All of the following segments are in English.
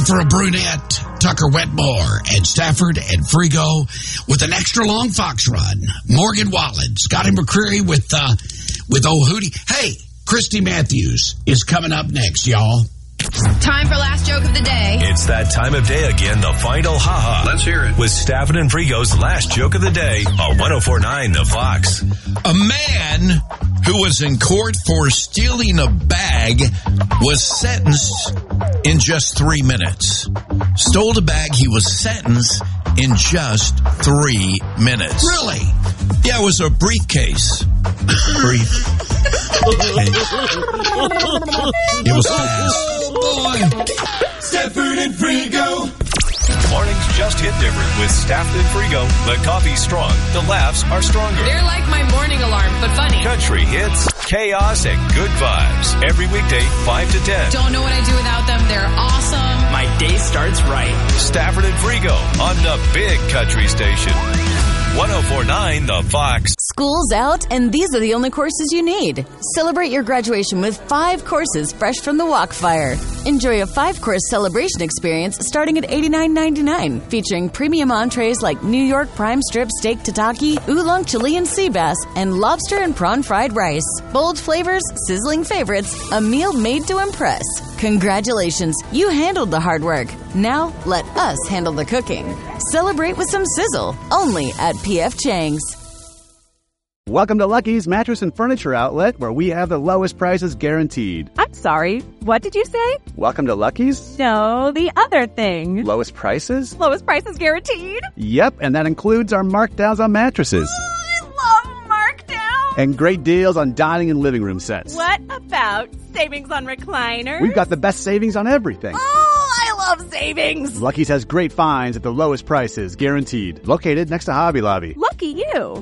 Looking for a brunette? Tucker Wetmore and Stafford and Frigo with an extra long Fox run. Morgan Wallen, Scotty McCreery with old Hootie. Hey, Christy Matthews is coming up next, y'all. Time for last joke of the day. It's that time of day again, the final ha-ha. Let's hear it. With Stafford and Frigo's last joke of the day on 104.9 The Fox. A man who was in court for stealing a bag was sentenced in just 3 minutes. Stole the bag, he was sentenced in just 3 minutes. Really? Yeah, it was a briefcase. It was fast. Boy. Stafford and Frigo. Mornings just hit different with Stafford and Frigo. The coffee's strong. The laughs are stronger. They're like my morning alarm, but funny. Country hits, chaos, and good vibes. Every weekday, 5 to 10. Don't know what I do without them. They're awesome. My day starts right. Stafford and Frigo on the big country station. 104.9 The Fox. School's out, and these are the only courses you need. Celebrate your graduation with 5 courses fresh from the Walkfire. Enjoy a 5-course celebration experience starting at $89.99, featuring premium entrees like New York prime strip steak tataki, oolong Chilean sea bass, and lobster and prawn fried rice. Bold flavors, sizzling favorites, a meal made to impress. Congratulations, you handled the hard work. Now, let us handle the cooking. Celebrate with some sizzle, only at P.F. Chang's. Welcome to Lucky's Mattress and Furniture Outlet, where we have the lowest prices guaranteed. I'm sorry, what did you say? Welcome to Lucky's? No, the other thing. Lowest prices? Lowest prices guaranteed? Yep, and that includes our markdowns on mattresses. I love markdowns. And great deals on dining and living room sets. What about savings on recliners? We've got the best savings on everything. Oh, I love savings. Lucky's has great finds at the lowest prices guaranteed. Located next to Hobby Lobby. Lucky you.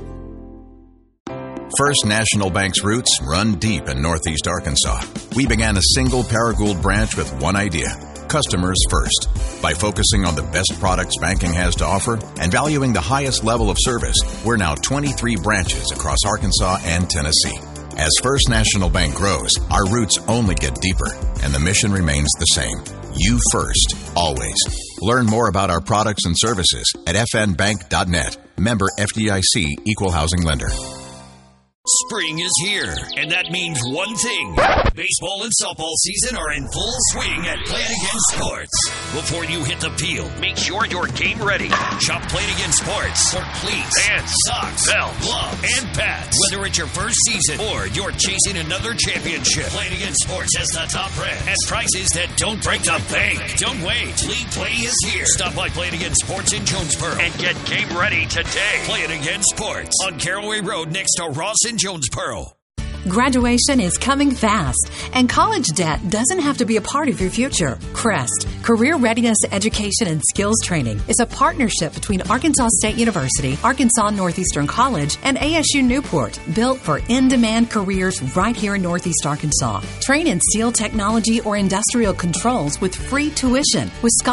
First National Bank's roots run deep in Northeast Arkansas. We began a single Paragould branch with one idea: customers first. By focusing on the best products banking has to offer and valuing the highest level of service, we're now 23 branches across Arkansas and Tennessee. As First National Bank grows, our roots only get deeper, and the mission remains the same. You first, always. Learn more about our products and services at fnbank.net. Member FDIC Equal Housing Lender. Spring is here, and that means one thing. Baseball and softball season are in full swing at Play It Again Sports. Before you hit the field, make sure you're game ready. Shop Play It Again Sports for cleats, pants, socks, belts, gloves, and pads. Whether it's your first season or you're chasing another championship, Play It Again Sports has the top brands at prices that don't break the bank. Don't wait. League Play is here. Stop by Play It Again Sports in Jonesboro and get game ready today. Play It Again Sports on Caraway Road next to Ross in Jonesboro. Graduation is coming fast, and college debt doesn't have to be a part of your future. CREST, Career Readiness Education and Skills Training, is a partnership between Arkansas State University, Arkansas Northeastern College, and ASU Newport, built for in-demand careers right here in Northeast Arkansas. Train in steel technology or industrial controls with free tuition, with